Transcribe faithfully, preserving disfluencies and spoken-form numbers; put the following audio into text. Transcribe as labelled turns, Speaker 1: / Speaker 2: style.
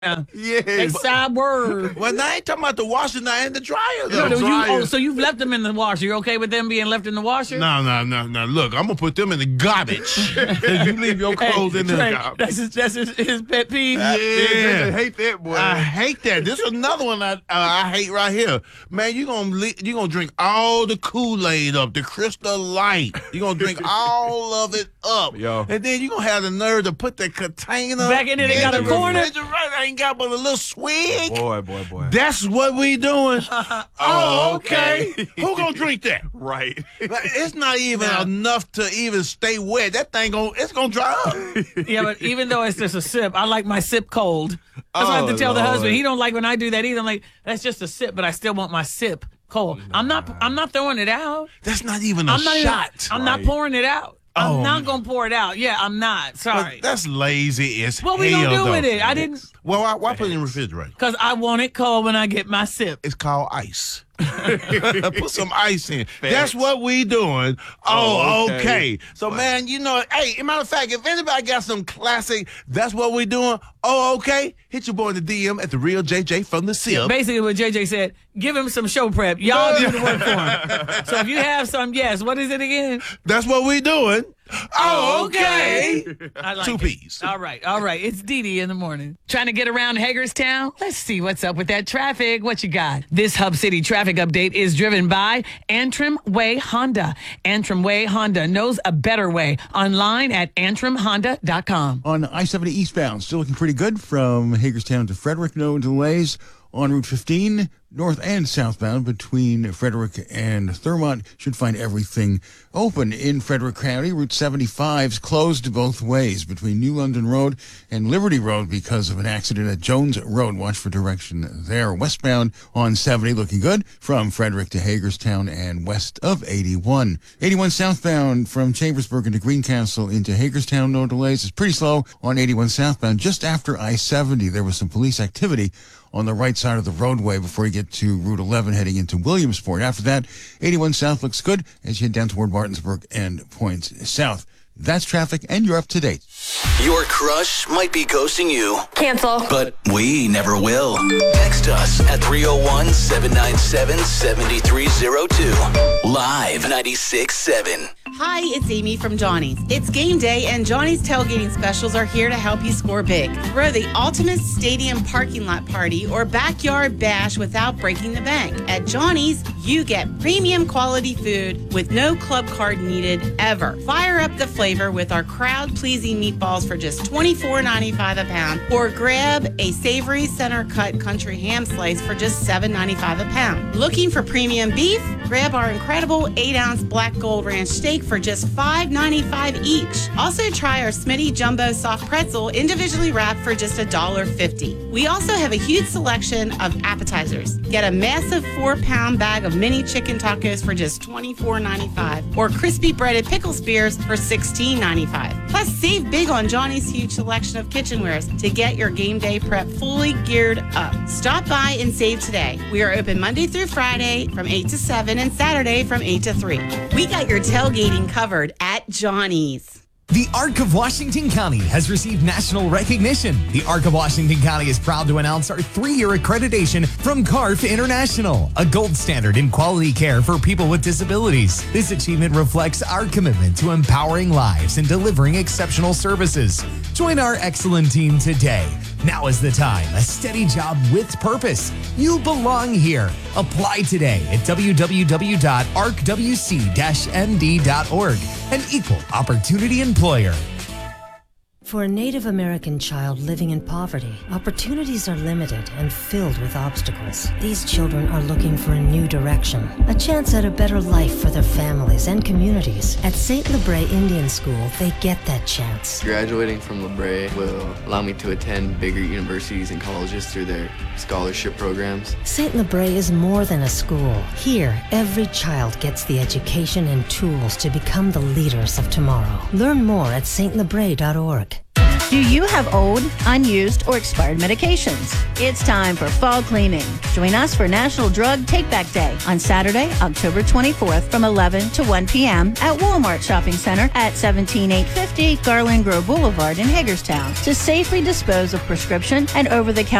Speaker 1: Yeah.
Speaker 2: Yeah.
Speaker 1: They side word.
Speaker 2: Well, now I ain't talking about the washer, now in the dryer.
Speaker 1: No,
Speaker 2: though.
Speaker 1: no, you, oh, so you've left them in the washer. You okay with them being left in the washer?
Speaker 2: No, no, no, no. Look, I'm gonna put them in the garbage. You leave your clothes
Speaker 1: Hey,
Speaker 2: in the
Speaker 1: Trey,
Speaker 2: garbage.
Speaker 1: That's his, that's his, his pet peeve.
Speaker 2: Yeah,
Speaker 3: I hate that, boy.
Speaker 2: I hate that. This is another one I uh, I hate right here. Man, you gonna le- you gonna drink all the Kool-Aid up, the Crystal Light. You gonna drink all of it up,
Speaker 3: Yo.
Speaker 2: and then you gonna have the nerve to put the container
Speaker 1: Back in there, they got a
Speaker 2: the
Speaker 1: corner?
Speaker 2: refrigerator. I ain't got but a little swig.
Speaker 3: boy, boy, boy.
Speaker 2: That's what we doing. Oh, okay. Who gonna drink that?
Speaker 3: Right.
Speaker 2: Like, it's not even
Speaker 1: Nah.
Speaker 2: enough to even stay wet. That thing gon' it's gonna dry up.
Speaker 1: Yeah, but even though it's just a sip, I like my sip cold. That's what I have to
Speaker 3: Oh,
Speaker 1: tell the
Speaker 3: Lord.
Speaker 1: husband. He don't like when I do that either. I'm like, that's just a sip, but I still want my sip cold. I'm not. I'm not throwing it out.
Speaker 2: That's not even a
Speaker 1: I'm not.
Speaker 2: shot.
Speaker 1: Even, I'm not
Speaker 3: Right.
Speaker 1: pouring it out. I'm
Speaker 2: Oh,
Speaker 1: not
Speaker 2: no.
Speaker 1: gonna pour it out. Yeah, I'm not.
Speaker 2: But
Speaker 1: Sorry.
Speaker 2: that's lazy as
Speaker 1: What we
Speaker 2: hell,
Speaker 1: gonna do
Speaker 2: though.
Speaker 1: with it? I didn't.
Speaker 2: Well, why, why put it in the refrigerator?
Speaker 1: Cause I want it cold when I get my sip.
Speaker 2: It's called ice. Put some ice in. That's what we doing. Oh,
Speaker 3: Oh,
Speaker 2: okay.
Speaker 3: okay.
Speaker 2: So, man, you know, hey, as a matter of fact, if anybody got some classic, that's what we doing. Oh, okay. Hit your boy in the D M at the real J J from the Sip.
Speaker 1: Basically, what J J said, give him some show prep. Y'all do the work for him. So if you have some, yes. What is it again?
Speaker 2: That's what we doing. Oh, okay.
Speaker 1: I like
Speaker 2: Two
Speaker 1: it.
Speaker 2: P's.
Speaker 1: All right, all right. It's Dee Dee in the morning. Trying to get around Hagerstown? Let's see what's up with that traffic. What you got? This Hub City traffic update is driven by Antrim Way Honda. Antrim Way Honda knows a better way. Online at antrim honda dot com.
Speaker 4: On I seventy eastbound, still looking pretty good from Hagerstown to Frederick. No delays on Route fifteen, north and southbound between Frederick and Thurmont. Should find everything open in Frederick County. Route seventy-five's closed both ways between New London Road and Liberty Road because of an accident at Jones Road. Watch for direction there. Westbound on seventy looking good from Frederick to Hagerstown and west of eighty-one. eighty-one southbound from Chambersburg into Greencastle into Hagerstown. No delays. It's pretty slow on eighty-one southbound. Just after I seventy, there was some police activity on the right side of the roadway before you get to Route eleven heading into Williamsport. After that, eighty-one south looks good as you head down toward Martinsburg and points south. That's traffic, and you're up to date.
Speaker 5: Your crush might be ghosting you,
Speaker 6: Cancel.
Speaker 5: but we never will. Text us at three oh one, seven nine seven, seven three oh two. Live ninety-six seven.
Speaker 6: Hi, it's Amy from Johnny's. It's game day, and Johnny's tailgating specials are here to help you score big. Throw the ultimate stadium parking lot party or backyard bash without breaking the bank. At Johnny's, you get premium quality food with no club card needed ever. Fire up the flavor with our crowd-pleasing meatballs for just twenty-four ninety-five a pound, or grab a savory center-cut country ham slice for just seven ninety-five a pound. Looking for premium beef? Grab our incredible eight ounce Black Gold Ranch steak for just five ninety-five each. Also try our Smitty Jumbo Soft Pretzel individually wrapped for just one dollar fifty. We also have a huge selection of appetizers. Get a massive four pound bag of mini chicken tacos for just twenty-four ninety-five, or crispy breaded pickle spears for sixteen ninety-five. Plus, save big on Johnny's huge selection of kitchenwares to get your game day prep fully geared up. Stop by and save today. We are open Monday through Friday from eight to seven and Saturday from eight to three. We got your tailgating covered at Johnny's.
Speaker 7: The Arc of Washington County has received national recognition. The Arc of Washington County is proud to announce our three-year accreditation from C A R F International, a gold standard in quality care for people with disabilities. This achievement reflects our commitment to empowering lives and delivering exceptional services. Join our excellent team today. Now is the time. A steady job with purpose. You belong here. Apply today at w w w dot arc w c dash m d dot org. An equal opportunity employer.
Speaker 8: For a Native American child living in poverty, opportunities are limited and filled with obstacles. These children are looking for a new direction, a chance at a better life for their families and communities. At Saint Lebre Indian School, they get that chance.
Speaker 9: Graduating from Lebre will allow me to attend bigger universities and colleges through their scholarship programs.
Speaker 8: Saint Lebre is more than a school. Here, every child gets the education and tools to become the leaders of tomorrow. Learn more at saint lebre dot org.
Speaker 10: Do you have old, unused, or expired medications? It's time for fall cleaning. Join us for National Drug Take Back Day on Saturday, October twenty-fourth from eleven to one p.m. at Walmart Shopping Center at seventeen eight fifty Garland Grove Boulevard in Hagerstown to safely dispose of prescription and over-the-counter